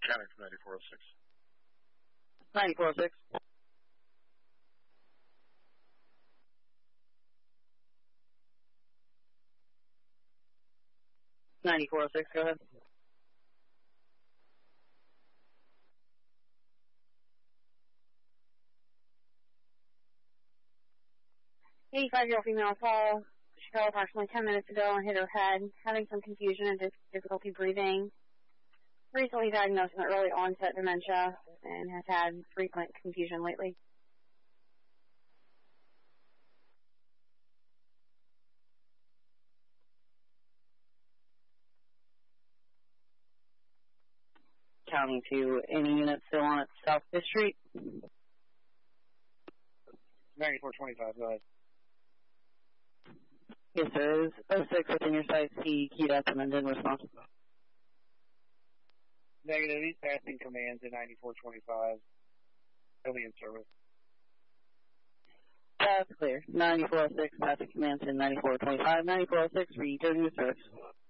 counting from 9406. 9406. Go ahead. $85-year-old female call. She called approximately 10 minutes ago and hit her head, having some confusion and difficulty breathing. Recently diagnosed with early onset dementia and has had frequent confusion lately. Counting to any unit still on South 5th Street. 9425, go ahead. Yes, there is 06 within your sight. See keyed up and then didn't respond. Negative, he's passing commands in 9425. He'll be in service. That's clear. 9406 passing commands in 9425. 9406, return to service.